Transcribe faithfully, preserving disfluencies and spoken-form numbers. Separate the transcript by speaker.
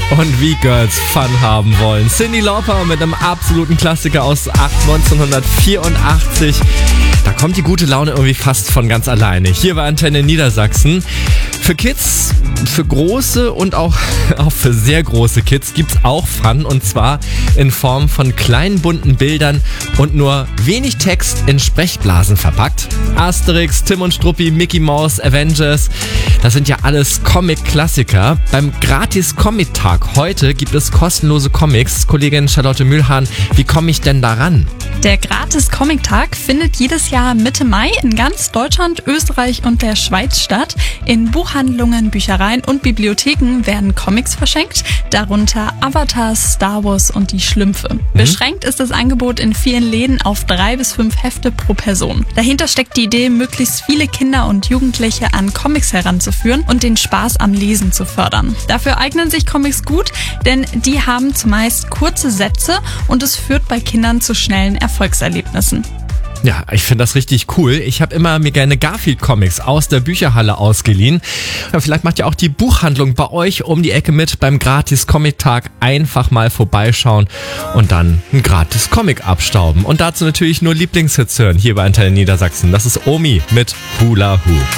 Speaker 1: und wie Girls Fun haben wollen. Cyndi Lauper mit einem absoluten Klassiker aus neunzehnhundertvierundachtzig. Da kommt die gute Laune irgendwie fast von ganz alleine. Hier bei Antenne Niedersachsen. Für Kids, für große und auch, auch für sehr große Kids gibt's auch Fun, und zwar in Form von kleinen bunten Bildern und nur wenig Text in Sprechblasen verpackt. Asterix, Tim und Struppi, Mickey Mouse, Avengers, das sind ja alles Comic-Klassiker. Beim Gratis-Comic-Tag heute gibt es kostenlose Comics. Kollegin Charlotte Mühlhahn, wie komme ich denn daran?
Speaker 2: Der Gratis-Comic-Tag findet jedes Jahr Mitte Mai in ganz Deutschland, Österreich und der Schweiz statt. In Buchhandlungen, Büchereien und Bibliotheken werden Comics verschenkt, darunter Avatar, Star Wars und die Schlümpfe. Mhm. Beschränkt ist das Angebot in vielen Läden auf drei bis fünf Hefte pro Person. Dahinter steckt die Idee, möglichst viele Kinder und Jugendliche an Comics heranzuführen und den Spaß am Lesen zu fördern. Dafür eignen sich Comics gut, denn die haben zumeist kurze Sätze und es führt bei Kindern zu schnellen Erfolgserlebnissen.
Speaker 1: Ja, ich finde das richtig cool. Ich habe immer mir gerne Garfield-Comics aus der Bücherhalle ausgeliehen. Ja, vielleicht macht ja auch die Buchhandlung bei euch um die Ecke mit beim Gratis-Comic-Tag. Einfach mal vorbeischauen und dann ein Gratis-Comic abstauben. Und dazu natürlich nur Lieblingshits hören hier bei Antenne Niedersachsen. Das ist Omi mit Hula Hoop.